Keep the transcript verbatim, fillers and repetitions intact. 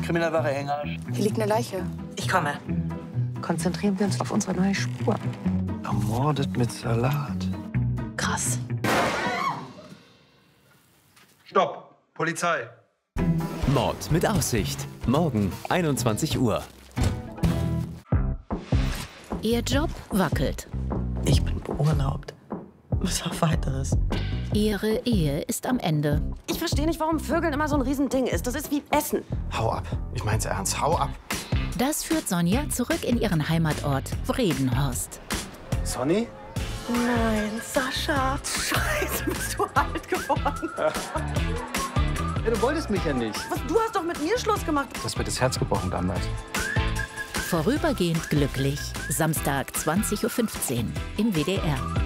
Kriminalware Hengarsch. Hier liegt eine Leiche. Ich komme. Konzentrieren wir uns auf unsere neue Spur. Ermordet mit Salat. Krass. Stopp! Polizei! Mord mit Aussicht. Morgen, einundzwanzig Uhr. Ihr Job wackelt. Ich bin beurlaubt. Was auf Weiteres. Ihre Ehe ist am Ende. Ich verstehe nicht, warum Vögeln immer so ein Riesending ist. Das ist wie Essen. Hau ab. Ich mein's ernst. Hau ab. Das führt Sonja zurück in ihren Heimatort Vredenhorst. Sonny? Nein, Sascha. Scheiße, bist du alt geworden. Ja, du wolltest mich ja nicht. Was, du hast doch mit mir Schluss gemacht. Das wird das Herz gebrochen damals. Vorübergehend glücklich. Samstag, zwanzig Uhr fünfzehn im W D R.